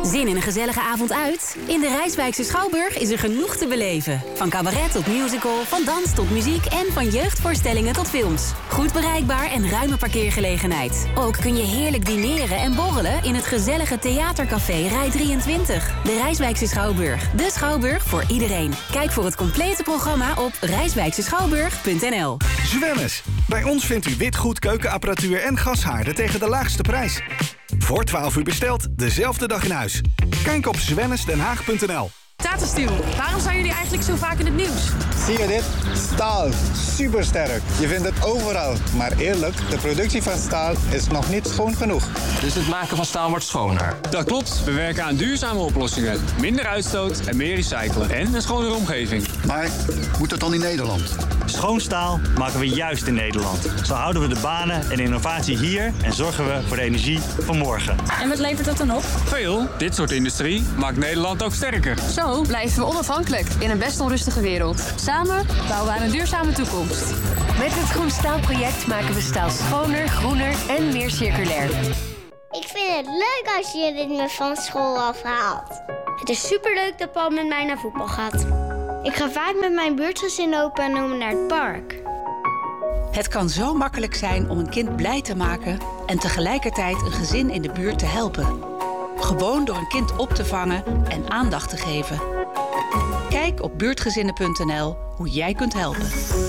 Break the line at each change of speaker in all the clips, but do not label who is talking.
Zin in een gezellige avond uit? In de Rijswijkse Schouwburg is er genoeg te beleven. Van cabaret tot musical, van dans tot muziek en van jeugdvoorstellingen tot films. Goed bereikbaar en ruime parkeergelegenheid. Ook kun je heerlijk dineren en borrelen in het gezellige theatercafé Rij 23. De Rijswijkse Schouwburg. De Schouwburg voor iedereen. Kijk voor het complete programma op rijswijkseschouwburg.nl.
Zwemmes. Bij ons vindt u witgoed, keukenapparatuur en gashaarden tegen de laagste prijs. Voor 12 uur besteld, dezelfde dag in huis. Kijk op zwemmersdenhaag.nl.
Tata Steel, waarom zijn jullie eigenlijk zo vaak in het nieuws?
Zie je dit? Staal. Supersterk. Je vindt het overal. Maar eerlijk, de productie van staal is nog niet schoon genoeg.
Dus het maken van staal wordt schoner?
Dat klopt. We werken aan duurzame oplossingen. Minder uitstoot en meer recyclen. En een schonere omgeving.
Maar moet dat dan in Nederland?
Schoon staal maken we juist in Nederland. Zo houden we de banen en innovatie hier en zorgen we voor de energie van morgen.
En wat levert dat dan op?
Veel. Dit soort industrie maakt Nederland ook sterker.
Zo blijven we onafhankelijk in een best onrustige wereld. Samen bouwen we aan een duurzame toekomst.
Met het Groen Staalproject maken we staal schoner, groener en meer circulair.
Ik vind het leuk als je me van school afhaalt. Het is superleuk dat Paul met mij naar voetbal gaat. Ik ga vaak met mijn buurtgezin opa en oma naar het park.
Het kan zo makkelijk zijn om een kind blij te maken en tegelijkertijd een gezin in de buurt te helpen. Gewoon door een kind op te vangen en aandacht te geven. Kijk op buurtgezinnen.nl hoe jij kunt helpen.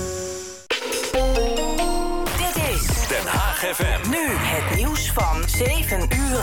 Dit is
Den Haag FM.
Nu het nieuws van 7 uur.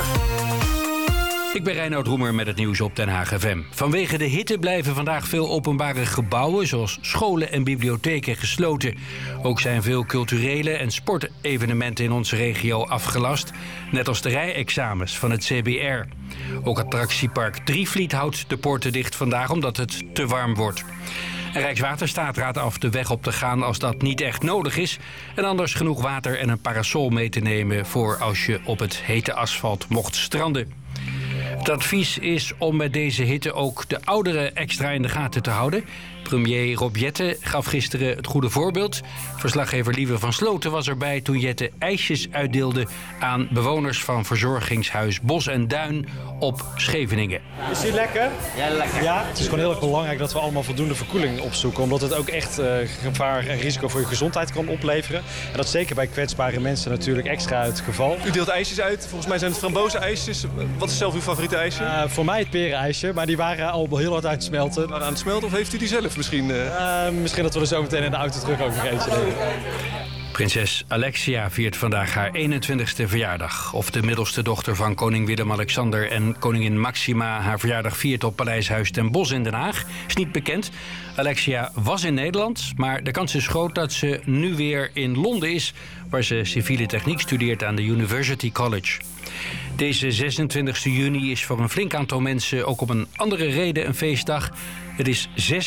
Ik ben Reinoud Roemer met het nieuws op Den Haag FM. Vanwege de hitte blijven vandaag veel openbare gebouwen, zoals scholen en bibliotheken, gesloten. Ook zijn veel culturele en sportevenementen in onze regio afgelast, net als de rijexamens van het CBR. Ook attractiepark Drievliet houdt de poorten dicht vandaag omdat het te warm wordt. En Rijkswaterstaat raadt af de weg op te gaan als dat niet echt nodig is. En anders genoeg water en een parasol mee te nemen voor als je op het hete asfalt mocht stranden. Het advies is om met deze hitte ook de ouderen extra in de gaten te houden. Premier Rob Jetten gaf gisteren het goede voorbeeld. Verslaggever Lieve van Sloten was erbij toen Jetten ijsjes uitdeelde aan bewoners van verzorgingshuis Bos en Duin op Scheveningen.
Is die lekker?
Ja, lekker.
Ja, het is gewoon heel erg belangrijk dat we allemaal voldoende verkoeling opzoeken. Omdat het ook echt gevaar en risico voor je gezondheid kan opleveren. En dat is zeker bij kwetsbare mensen natuurlijk extra het geval.
U deelt ijsjes uit. Volgens mij zijn het frambozenijsjes. Wat is zelf uw favoriete ijsje?
Voor mij het perenijsje, maar die waren al heel hard aan het smelten.
Aan het smelten of heeft u die zelf misschien?
Misschien dat we er zo meteen in de auto terug ook nog eentje nemen.
Prinses Alexia viert vandaag haar 21ste verjaardag. Of de middelste dochter van koning Willem-Alexander en koningin Maxima haar verjaardag viert op Paleishuis ten Bosch in Den Haag, is niet bekend. Alexia was in Nederland, maar de kans is groot dat ze nu weer in Londen is, waar ze civiele techniek studeert aan de University College. Deze 26 juni is voor een flink aantal mensen ook op een andere reden een feestdag. Het is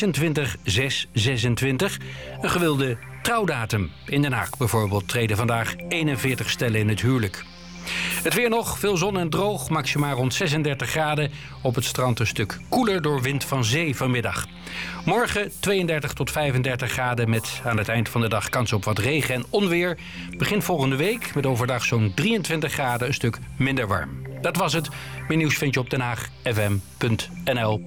26/6/26, een gewilde trouwdatum. In Den Haag bijvoorbeeld treden vandaag 41 stellen in het huwelijk. Het weer nog, veel zon en droog, maximaal rond 36 graden. Op het strand een stuk koeler door wind van zee vanmiddag. Morgen 32 tot 35 graden met aan het eind van de dag kans op wat regen en onweer. Begin volgende week met overdag zo'n 23 graden, een stuk minder warm. Dat was het. Meer nieuws vind je op denhaagfm.nl.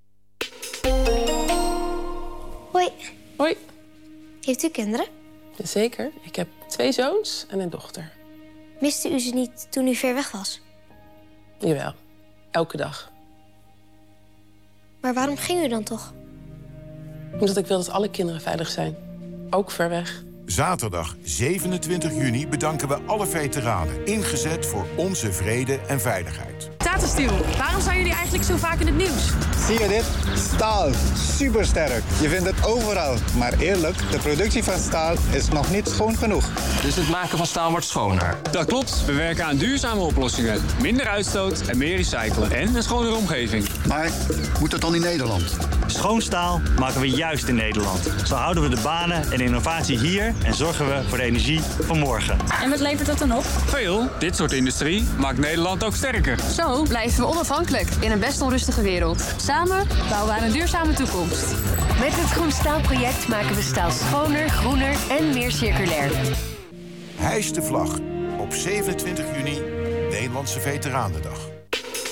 Hoi.
Hoi.
Heeft u kinderen?
Jazeker. Ik heb 2 zoons en een dochter.
Miste u ze niet toen u ver weg was?
Jawel. Elke dag.
Maar waarom ging u dan toch?
Omdat ik wil dat alle kinderen veilig zijn. Ook ver weg.
Zaterdag 27 juni bedanken we alle veteranen. Ingezet voor onze vrede en veiligheid.
Tata Steel, waarom zijn jullie eigenlijk zo vaak in het nieuws?
Zie je dit? Staal. Supersterk. Je vindt het overal. Maar eerlijk, de productie van staal is nog niet schoon genoeg.
Dus het maken van staal wordt schoner?
Dat klopt. We werken aan duurzame oplossingen. Minder uitstoot en meer recyclen. En een schonere omgeving.
Maar moet dat dan in Nederland?
Schoon staal maken we juist in Nederland. Zo houden we de banen en innovatie hier en zorgen we voor de energie van morgen.
En wat levert dat dan op?
Veel. Dit soort industrie maakt Nederland ook sterker.
Zo blijven we onafhankelijk in een best onrustige wereld. Samen bouwen we aan een duurzame toekomst.
Met het Groen Staalproject maken we staal schoner, groener en meer circulair.
Hijs de vlag op 27 juni, Nederlandse Veteranendag.